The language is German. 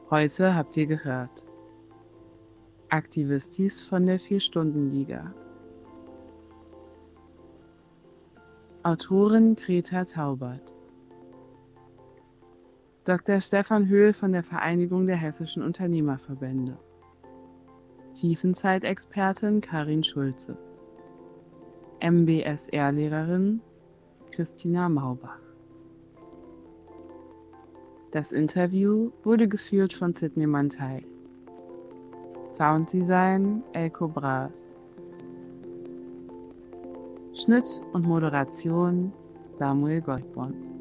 Heute habt ihr gehört: Aktivistis von der 4-Stunden-Liga. Autorin Greta Taubert. Dr. Stefan Höhl von der Vereinigung der Hessischen Unternehmerverbände. Tiefenzeitexpertin Karin Schulze. MBSR-Lehrerin Christina Maubach. Das Interview wurde geführt von Sidney Mantei. Sounddesign Elko Braas. Schnitt und Moderation Samuel Goldborn.